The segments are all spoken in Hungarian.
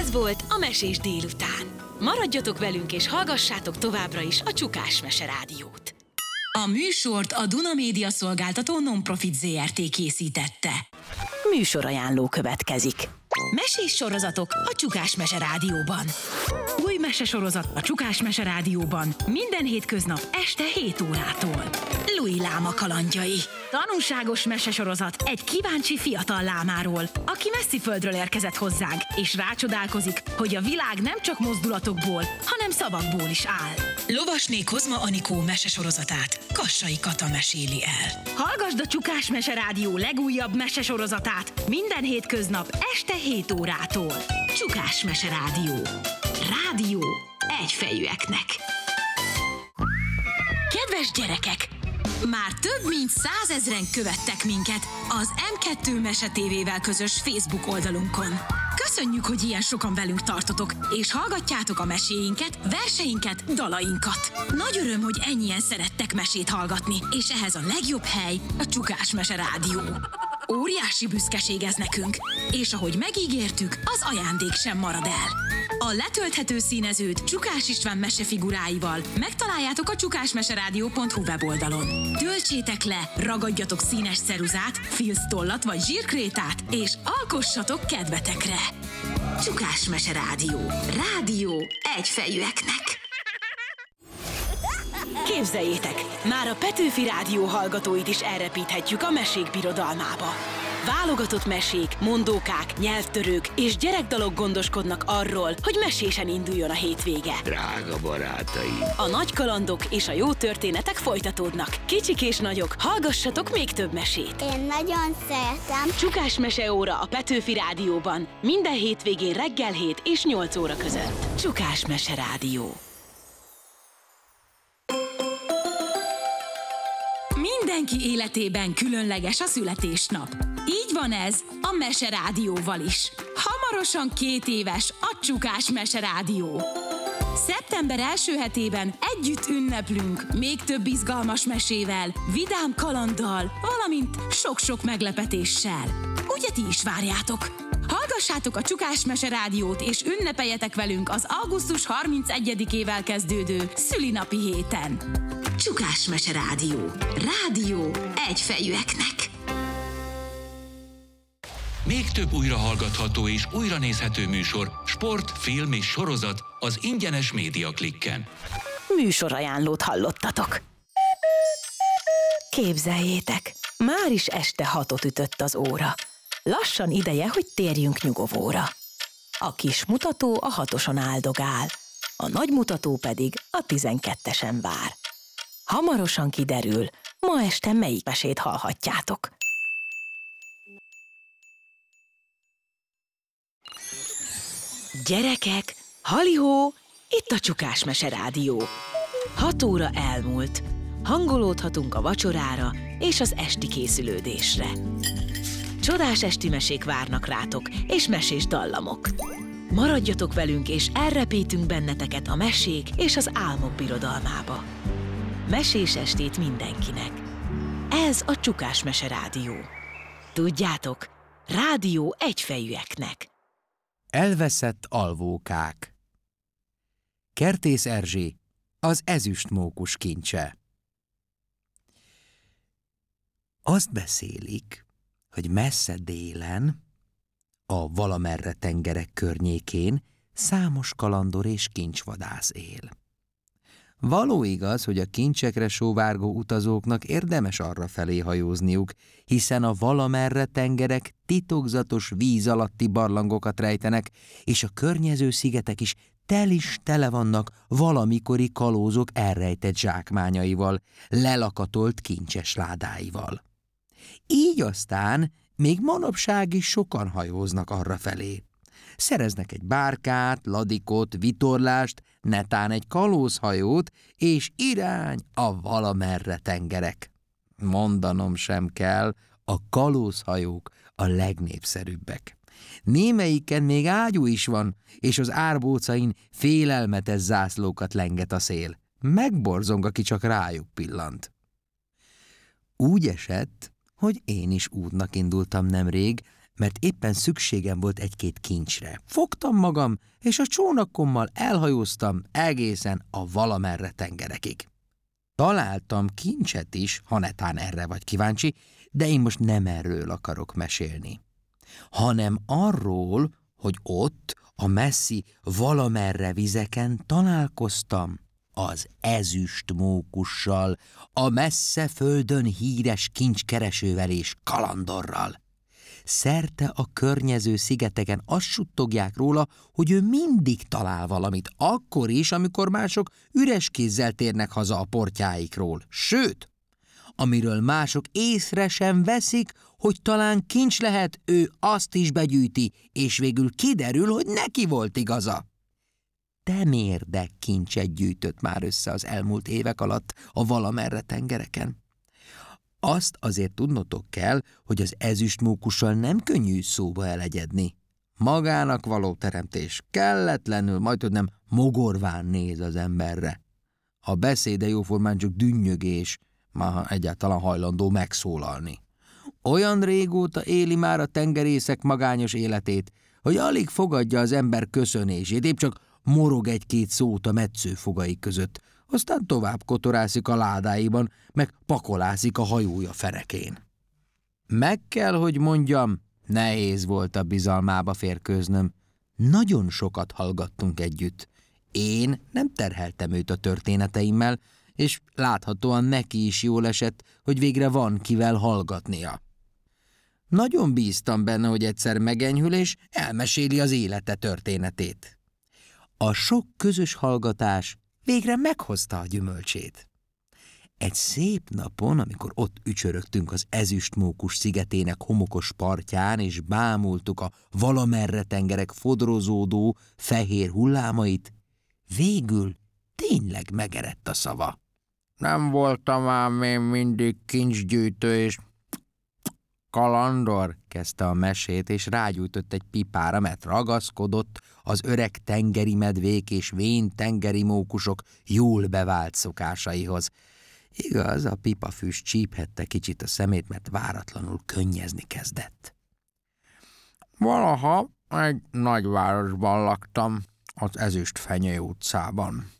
Ez volt a Mesés délután. Maradjatok velünk és hallgassátok továbbra is a Csukás Mese Rádiót. A műsort a Duna Média Szolgáltató Non-Profit Zrt. Készítette. Műsorajánló következik. Mesés sorozatok a Csukás Mese Rádióban. Új mesesorozat a Csukás Mese Rádióban minden hétköznap este 7 órától. Louis láma kalandjai. Tanulságos mesesorozat egy kíváncsi fiatal lámáról, aki messzi földről érkezett hozzánk, és rácsodálkozik, hogy a világ nem csak mozdulatokból, hanem szavakból is áll. Lovasné Kozma Anikó mesesorozatát Kassai Kata meséli el. Hallgasd a Csukás Mese Rádió legújabb mesesorozatát minden hétköznap este 7 órától. Csukás Mese Rádió. Rádió egyfejűeknek. Kedves gyerekek! Már több mint 100 000-en követtek minket az M2 Mese TV-vel közös Facebook oldalunkon. Köszönjük, hogy ilyen sokan velünk tartotok, és hallgatjátok a meséinket, verseinket, dalainkat. Nagy öröm, hogy ennyien szerettek mesét hallgatni, és ehhez a legjobb hely a Csukás Mese Rádió. Óriási büszkeség ez nekünk, és ahogy megígértük, az ajándék sem marad el. A letölthető színezőt Csukás István mesefiguráival megtaláljátok a csukásmeseradio.hu weboldalon. Töltsétek le, ragadjatok színes ceruzát, filctollat vagy zsírkrétát, és alkossatok kedvetekre! Csukás Mese Rádió. Rádió egyfejűeknek. Képzeljétek, már a Petőfi Rádió hallgatóit is elrepíthetjük a mesék birodalmába. Válogatott mesék, mondókák, nyelvtörők és gyerekdalok gondoskodnak arról, hogy mesésen induljon a hétvége. Drága barátaim! A nagy kalandok és a jó történetek folytatódnak. Kicsik és nagyok, hallgassatok még több mesét! Én nagyon szeretem. Csukás Meseóra a Petőfi Rádióban minden hétvégén reggel 7 és 8 óra között. Csukás Mese Rádió. Mindenki életében különleges a születésnap. Így van ez a Mese Rádióval is. Hamarosan 2 éves a Csukás Mese Rádió. Szeptember első hetében együtt ünneplünk még több izgalmas mesével, vidám kalanddal, valamint sok-sok meglepetéssel. Ugye ti is várjátok? Hallgassátok a Csukás Mese Rádiót és ünnepeljetek velünk az augusztus 31-ével kezdődő szülinapi héten. Csukás Mese Rádió. Rádió egyfejűeknek. Még több újrahallgatható és újranézhető műsor, sport, film és sorozat az ingyenes Média Klikken. Műsorajánlót hallottatok. Képzeljétek, már is este 6-ot ütött az óra. Lassan ideje, hogy térjünk nyugovóra. A kis mutató a 6-oson áldogál, a nagy mutató pedig a 12-esen vár. Hamarosan kiderül, ma este melyik mesét hallhatjátok. Gyerekek, halihó, itt a Csukás Mese Rádió. 6 óra elmúlt, hangolódhatunk a vacsorára és az esti készülődésre. Csodás esti mesék várnak rátok, és mesés dallamok. Maradjatok velünk, és elrepítünk benneteket a mesék és az álmok birodalmába. Mesés estét mindenkinek. Ez a Csukás Mese Rádió. Tudjátok, rádió egyfejűeknek. Elveszett alvókák. Kertész Erzsé, az ezüstmókus kincse. Azt beszélik, hogy messze délen, a valamerre tengerek környékén számos kalandor és kincsvadász él. Való igaz, hogy a kincsekre sóvárgó utazóknak érdemes arrafelé hajózniuk, hiszen a valamerre tengerek titokzatos víz alatti barlangokat rejtenek, és a környező szigetek is tele vannak valamikori kalózok elrejtett zsákmányaival, lelakatolt kincses ládáival. Így aztán még manapság is sokan hajóznak arrafelé. Szereznek egy bárkát, ladikot, vitorlást, netán egy kalózhajót, és irány a valamerre tengerek. Mondanom sem kell, a kalózhajók a legnépszerűbbek. Némelyiken még ágyú is van, és az árbócain félelmetes zászlókat lenget a szél. Megborzong, aki csak rájuk pillant. Úgy esett, hogy én is útnak indultam nemrég, mert éppen szükségem volt egy-két kincsre. Fogtam magam, és a csónakommal elhajóztam egészen a valamerre tengerekig. Találtam kincset is, ha netán erre vagy kíváncsi, de én most nem erről akarok mesélni, hanem arról, hogy ott, a messzi valamerre vizeken találkoztam az ezüstmókussal, a messze földön híres kincskeresővel és kalandorral. Szerte a környező szigeteken azt suttogják róla, hogy ő mindig talál valamit, akkor is, amikor mások üres kézzel térnek haza a portjáikról. Sőt, amiről mások észre sem veszik, hogy talán kincs lehet, ő azt is begyűjti, és végül kiderül, hogy neki volt igaza. Temérdek kincset gyűjtött már össze az elmúlt évek alatt a valamerre tengereken. Azt azért tudnotok kell, hogy az ezüstmókussal nem könnyű szóba elegyedni. Magának való teremtés kelletlenül, majdhogy nem mogorván néz az emberre. A beszéde jóformán csak dünnyögés, ha egyáltalán hajlandó megszólalni. Olyan régóta éli már a tengerészek magányos életét, hogy alig fogadja az ember köszönését, épp csak morog egy-két szót a metszőfogai között, aztán tovább kotorászik a ládáiban, meg pakolászik a hajója ferekén. Meg kell, hogy mondjam, nehéz volt a bizalmába férkőznöm. Nagyon sokat hallgattunk együtt. Én nem terheltem őt a történeteimmel, és láthatóan neki is jól esett, hogy végre van kivel hallgatnia. Nagyon bíztam benne, hogy egyszer megenyhül, és elmeséli az élete történetét. A sok közös hallgatás végre meghozta a gyümölcsét. Egy szép napon, amikor ott ücsörögtünk az ezüstmókus szigetének homokos partján, és bámultuk a valamerre tengerek fodrozódó, fehér hullámait, végül tényleg megerett a szava. Nem voltam ám én mindig kincsgyűjtő és kalandor, kezdte a mesét, és rágyújtott egy pipára, mert ragaszkodott az öreg tengeri medvék és vén tengeri mókusok jól bevált szokásaihoz. Igaz, a pipafüst csíphette kicsit a szemét, mert váratlanul könnyezni kezdett. Valaha egy nagyvárosban laktam, az Ezüstfenyő utcában.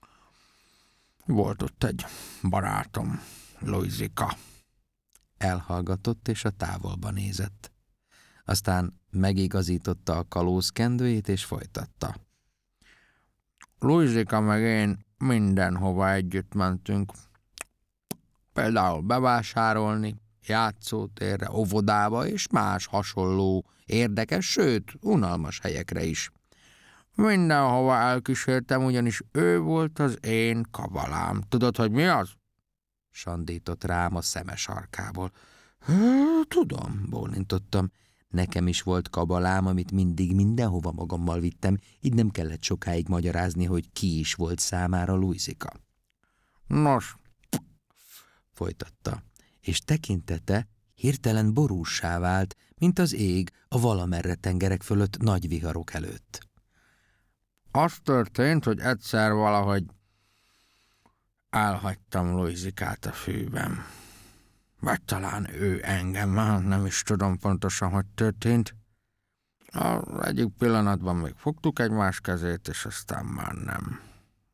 Volt ott egy barátom, Luizika. Elhallgatott, és a távolba nézett. Aztán megigazította a kalózkendőjét, és folytatta. Luizika meg én mindenhova együtt mentünk. Például bevásárolni, játszótérre, óvodába és más hasonló érdekes, sőt, unalmas helyekre is. Mindenhova elkísértem, ugyanis ő volt az én kabalám. Tudod, hogy mi az? Sandított rám a szeme sarkából. Tudom, bólintottam. Nekem is volt kabalám, amit mindig mindenhova magammal vittem, így nem kellett sokáig magyarázni, hogy ki is volt számára Luizika. Nos, folytatta, és tekintete hirtelen borússá vált, mint az ég a valamerre tengerek fölött nagy viharok előtt. Az történt, hogy egyszer valahogy elhagytam Luizikát a fűben. Vagy talán ő engem, nem is tudom pontosan, hogy történt. Az egyik pillanatban még fogtuk egymás kezét, és aztán már nem.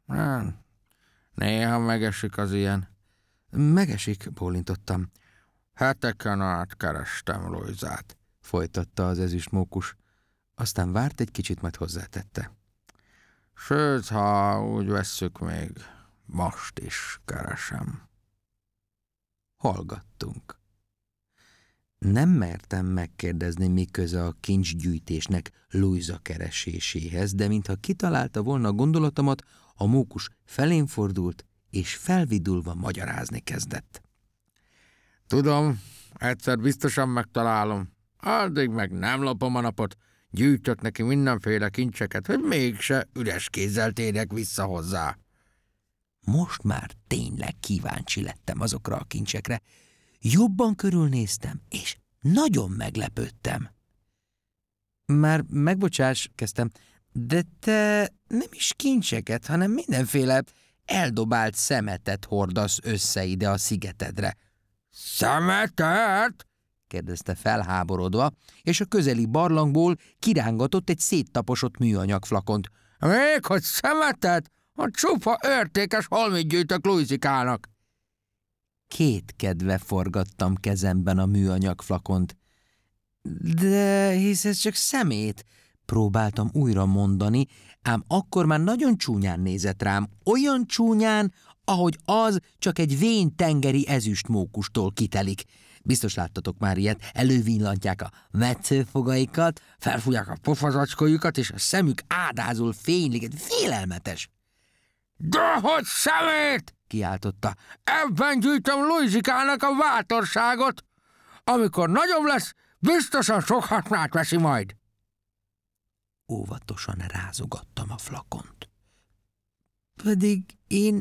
Néha megesik az ilyen. Megesik, bólintottam. Heteken át kerestem Luizát, folytatta az ezüstmókus. Aztán várt egy kicsit, majd hozzátette. Sőt, ha úgy vesszük, még most is keresem. Hallgattunk. Nem mertem megkérdezni, mi köze a kincsgyűjtésnek Luiza kereséséhez, de mintha kitalálta volna a gondolatomat, a mókus felén fordult, és felvidulva magyarázni kezdett. Tudom, egyszer biztosan megtalálom, addig meg nem lopom a napot, gyűjtök neki mindenféle kincseket, hogy mégse üres kézzel térjek vissza hozzá. Most már tényleg kíváncsi lettem azokra a kincsekre. Jobban körülnéztem, és nagyon meglepődtem. Már megbocsáss, kezdtem, de te nem is kincseket, hanem mindenféle eldobált szemetet hordasz össze ide a szigetedre. Szemetet? kérdezte felháborodva, és a közeli barlangból kirángatott egy széttaposott műanyag flakont. Még hogy szemetet? A csupa értékes holmit gyűjtök Luisikának. Kétkedve forgattam kezemben a műanyag flakont. De hisz ez csak szemét, próbáltam újra mondani, ám akkor már nagyon csúnyán nézett rám, olyan csúnyán, ahogy az csak egy vén tengeri ezüstmókustól kitelik. Biztos láttatok már ilyet, elővillantják a metszőfogaikat, felfújják a pofazacskójukat, és a szemük ádázul fénylik, félelmetes. Dehogy szemét! Kiáltotta. Ebben gyűjtöm Luisikának a bátorságot. Amikor nagyobb lesz, biztosan sok hasznát veszi majd. Óvatosan rázogattam a flakont. Pedig én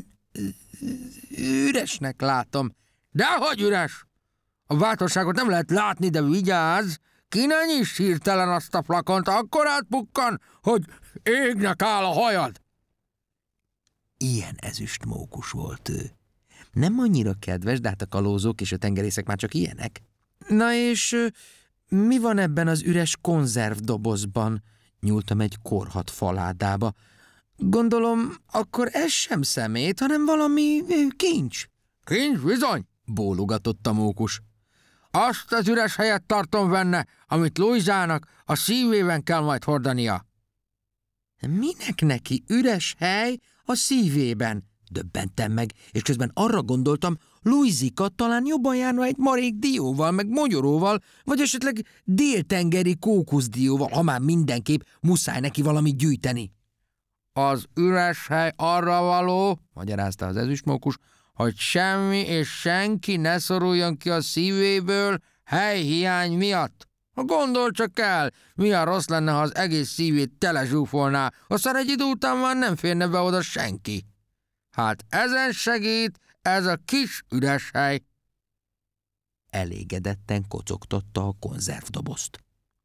üresnek látom. Dehogy üres! A bátorságot nem lehet látni, de vigyázz! Ki ne nyiss hirtelen azt a flakont, akkor átpukkan, hogy égnek áll a hajad! Ilyen ezüstmókus volt ő. Nem annyira kedves, de hát a kalózok és a tengerészek már csak ilyenek. Na és mi van ebben az üres konzervdobozban? Nyúltam egy korhadt faládába. Gondolom, akkor ez sem szemét, hanem valami kincs. Kincs bizony, bólogatott a mókus. Azt az üres helyet tartom benne, amit Luisának a szívében kell majd hordania. Minek neki üres hely a szívében? Döbbentem meg, és közben arra gondoltam, Luisika talán jobban járna egy marék dióval, meg mogyoróval, vagy esetleg déltengeri kókuszdióval, ha már mindenképp muszáj neki valamit gyűjteni. Az üres hely arra való, magyarázta az ezüstmókus, hogy semmi és senki ne szoruljon ki a szívéből helyhiány miatt. Gondol csak el, milyen rossz lenne, ha az egész szívét telezsúfolná, aztán egy idő után már nem férne be oda senki. Hát ezen segít ez a kis üres hely. Elégedetten kocogtatta a konzervdobozt.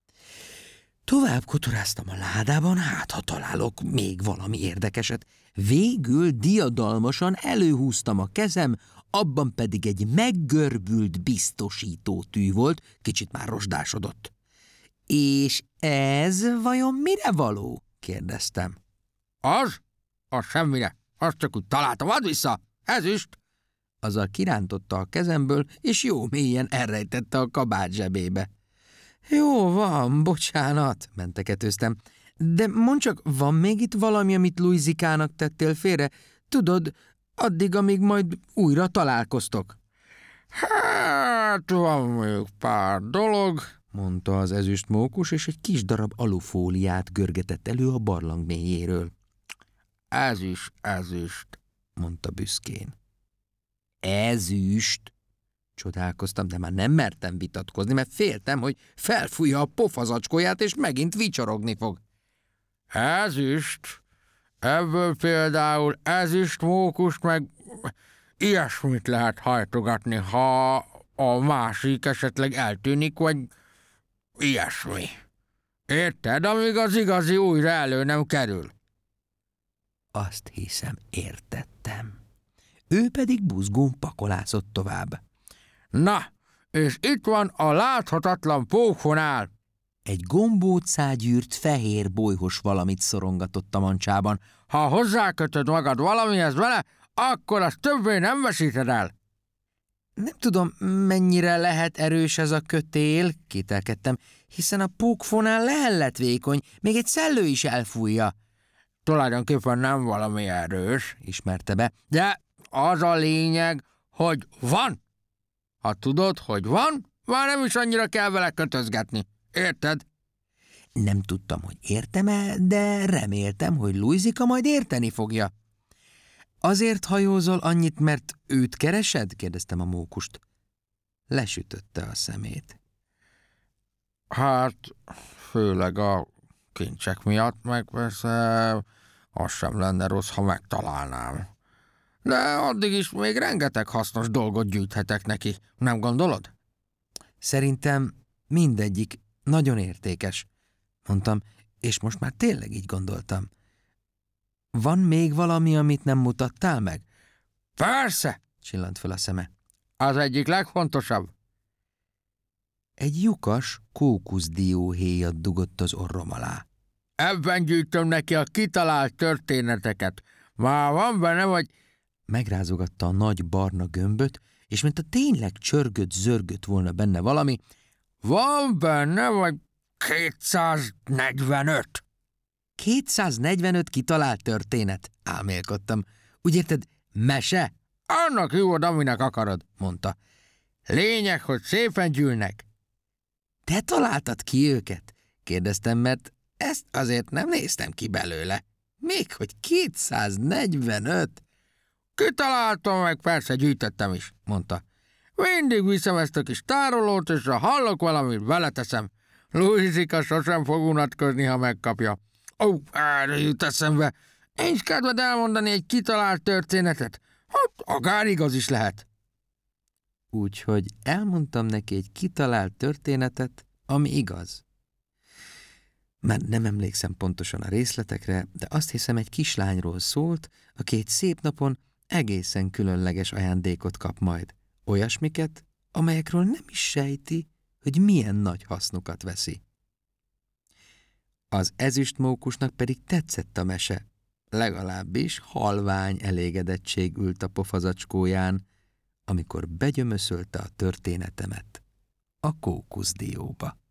Tovább kotoráztam a ládában, hát ha találok még valami érdekeset. Végül diadalmasan előhúztam a kezem, abban pedig egy meggörbült biztosítótű volt, kicsit már rozsdásodott. És ez vajon mire való? Kérdeztem. Az semmire. Azt csak úgy találtam, add vissza, ezüst! Azzal kirántotta a kezemből, és jó mélyen elrejtette a kabát zsebébe. Jó van, bocsánat, menteketőztem. De mondd csak, van még itt valami, amit Luisikának tettél félre? Tudod, addig, amíg majd újra találkoztok. Hát, van még pár dolog, mondta az ezüstmókus, és egy kis darab alufóliát görgetett elő a barlang mélyéről. Ezüst, mondta büszkén. Ezüst? Csodálkoztam, de már nem mertem vitatkozni, mert féltem, hogy felfújja a pofazacskóját, és megint vicsorogni fog. Ezüst? Ebből például ezüstmókust meg ilyesmit lehet hajtogatni, ha a másik esetleg eltűnik, vagy ilyesmi. Érted, amíg az igazi újra elő nem kerül? Azt hiszem, értettem. Ő pedig buzgón pakolászott tovább. Na, és itt van a láthatatlan pókfonál. Egy gombócágyűrt fehér bolyhos valamit szorongatott a mancsában. Ha hozzákötöd magad valamihez vele, akkor azt többé nem veszíted el. Nem tudom, mennyire lehet erős ez a kötél, kételkedtem, hiszen a pókfonál lehellet vékony, még egy szellő is elfújja. Tulajdonképpen nem valami erős, ismerte be, de az a lényeg, hogy van. Ha tudod, hogy van, már nem is annyira kell vele kötözgetni. Érted? Nem tudtam, hogy értem-e, de reméltem, hogy Luisika majd érteni fogja. Azért hajózol annyit, mert őt keresed? Kérdeztem a mókust. Lesütötte a szemét. Hát, főleg a kincsek miatt, meg persze az sem lenne rossz, ha megtalálnám. De addig is még rengeteg hasznos dolgot gyűjthetek neki, nem gondolod? Szerintem mindegyik nagyon értékes, mondtam, és most már tényleg így gondoltam. Van még valami, amit nem mutattál meg? Persze, csillant fel a szeme. Az egyik legfontosabb. egy lyukas kókuszdióhéjat dugott az orrom alá. Ebben gyűjtöm neki a kitalált történeteket. Már van benne, vagy... Megrázogatta a nagy barna gömböt, és mint a tényleg csörgött-zörgött volna benne valami, Van benne, vagy 245? 245 kitalált történet, álmélkodtam. Úgy érted, mese? Annak hívod, aminek akarod, mondta. Lényeg, hogy szépen gyűlnek. Te találtad ki őket? Kérdeztem, mert ezt azért nem néztem ki belőle. Még hogy 245? Kitaláltam meg, persze gyűjtöttem is, mondta. Mindig viszem ezt a kis tárolót, és ha hallok valamit, vele teszem. Luizika sosem fog unatkozni, ha megkapja. Erre jut eszembe. Nincs kedved elmondani egy kitalált történetet? Hát, akár igaz is lehet. Úgyhogy elmondtam neki egy kitalált történetet, ami igaz. Már nem emlékszem pontosan a részletekre, de azt hiszem, egy kislányról szólt, aki egy szép napon egészen különleges ajándékot kap majd. Olyasmiket, amelyekről nem is sejti, hogy milyen nagy hasznukat veszi. Az ezüstmókusnak pedig tetszett a mese, legalábbis halvány elégedettség ült a pofazacskóján, amikor begyömöszölte a történetemet a kókuszdióba.